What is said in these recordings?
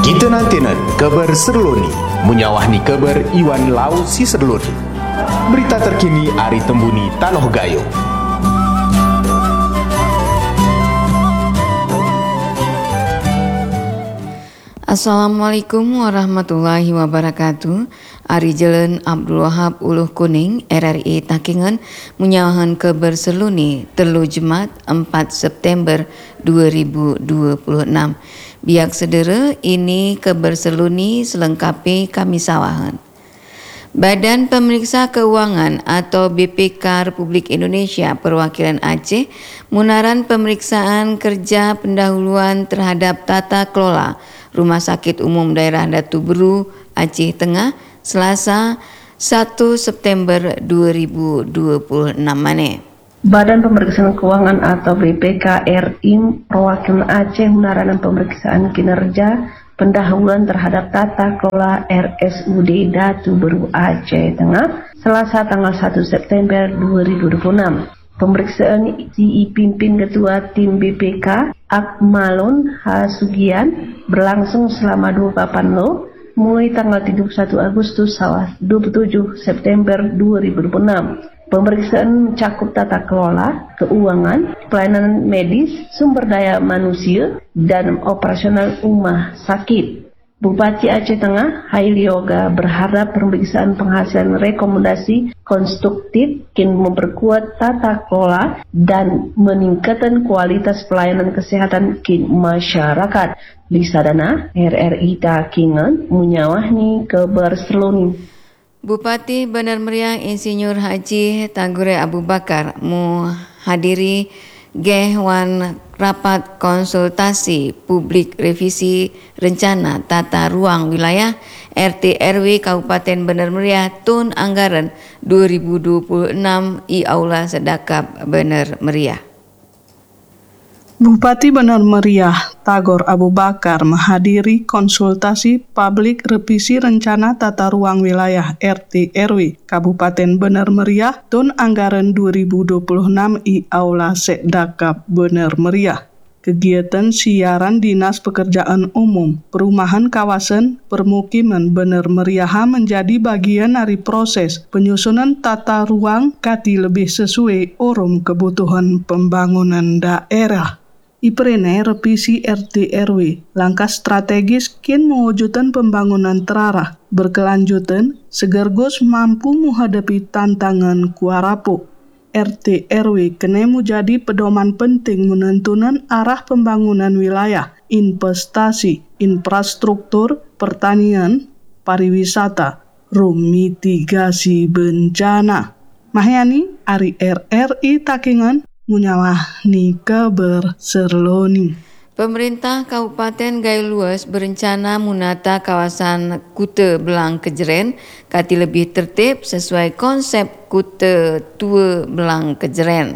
Kita nantinan kabar serloni, munyawahni kabar Iwan Lau si serloni. Berita terkini Ari Tembuni Tanoh Gayo. Assalamualaikum warahmatullahi wabarakatuh. Ari Jelen Abdul Wahab Uluh Kuning RRI Takengon menyawahan kabar serluni telu Jumat 4 September 2026. Biak sedera ini kabar serluni selengkapi kami sawahan. Badan Pemeriksa Keuangan atau BPK Republik Indonesia Perwakilan Aceh munaran pemeriksaan kerja pendahuluan terhadap tata kelola Rumah Sakit Umum Daerah Datu Beru, Aceh Tengah, Selasa 1 September 2026 maneh. Badan Pemeriksaan Keuangan atau BPK RI Perwakilan Aceh menaranan pemeriksaan kinerja pendahuluan terhadap tata kelola RSUD Datu Beru Aceh Tengah, Selasa tanggal 1 September 2026. Pemeriksaan dipimpin Ketua Tim BPK Akmalun Hasugian berlangsung selama 2 papan lo mulai tanggal 31 Agustus sampai 27 September 2026. Pemeriksaan mencakup tata kelola, keuangan, pelayanan medis, sumber daya manusia, dan operasional rumah sakit. Bupati Aceh Tengah, Haili Yoga, berharap pemeriksaan penghasilan rekomendasi konstruktif kin memperkuat tata kelola dan meningkatkan kualitas pelayanan kesehatan kin masyarakat. Lisadana RRI Takengon menyawahni kabar serloni. Bupati Bandar Meriah Insinyur Haji Tagore Abu Bakar menghadiri Gehwan rapat konsultasi publik revisi rencana tata ruang wilayah RT RW Kabupaten Bandar Meriah tahun anggaran 2026 I Aula Sedakap Bandar Meriah. Bupati Bandar Meriah Tagor Abu Bakar menghadiri konsultasi publik revisi rencana tata ruang wilayah RT RW Kabupaten Bandar Meriah tahun anggaran 2026 I Aula Sedakap Bandar Meriah. Kegiatan siaran Dinas Pekerjaan Umum Perumahan Kawasan Permukiman Bandar Meriah menjadi bagian dari proses penyusunan tata ruang kati lebih sesuai urung kebutuhan pembangunan daerah. Iprene revisi RT RW, langkah strategis kin mewujudkan pembangunan terarah, berkelanjutan, segergus mampu menghadapi tantangan kuarapo. RT RW kene menjadi pedoman penting menentukan arah pembangunan wilayah, investasi, infrastruktur, pertanian, pariwisata, mitigasi bencana. Mahyani, Ari RRI Takengon, munyawahni kabar serloni. Pemerintah Kabupaten Gayo Luas berencana menata kawasan Kuta Belang Kejeren kati lebih tertib sesuai konsep Kuta Tua Belang Kejeren.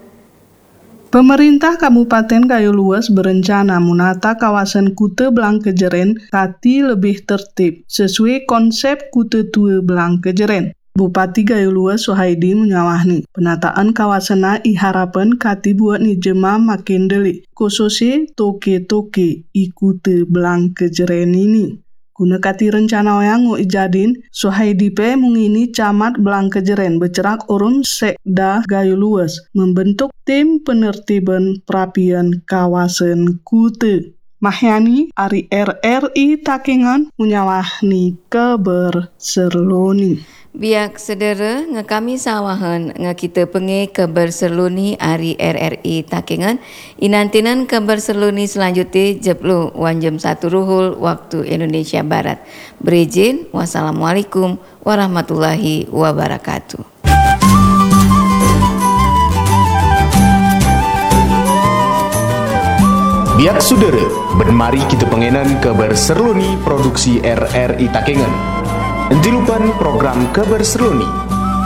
Pemerintah Kabupaten Gayo Luas berencana menata kawasan Kuta Belang Kejeren kati lebih tertib sesuai konsep Kuta Tua Belang Kejeren. Bupati Gayo Luas Suhaidi menyawahni penataan kawasan iharapan kati buat ni jema makin delik khususnya toke-toke ikute Belang Kejeren ini. Guna kati rencana yang ijadin Suhaidi pe mengini camat Belang Kejeren bercerak urun Sekda Gayo Luas membentuk tim penertiban perapian kawasan Kute. Mahyani Ari RRI Takengon menyawahni kabar serloni. Biak sedera ngekami sawahan ngekita penge kabar serluni Ari RRI Takengon. Inantinan kabar serluni selanjutnya jeplu jam 1 ruhul waktu Indonesia Barat. Berizin, wassalamualaikum warahmatullahi wabarakatuh. Biak sudara, bermari kita pengenan kabar serluni produksi RRI Takengon. Entilupan program kabar serluni